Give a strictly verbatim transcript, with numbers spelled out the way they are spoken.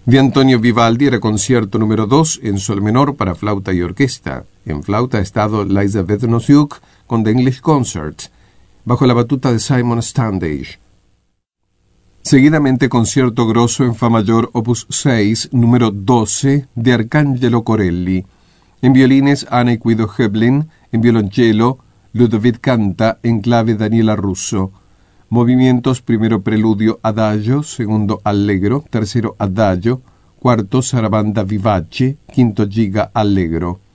de Antonio Vivaldi era concierto número dos en sol menor para flauta y orquesta. En flauta ha estado Liza Vednosiuk con The English Concert, bajo la batuta de Simon Standage. Seguidamente, concierto grosso en fa mayor opus seis, número doce, de Arcangelo Corelli. En violines, Anna y Guido Heblin. En violonchelo, Ludovic Canta, en clave Daniela Russo. Movimientos: primero preludio adagio, segundo allegro, tercero adagio, cuarto sarabanda vivace, quinto giga allegro.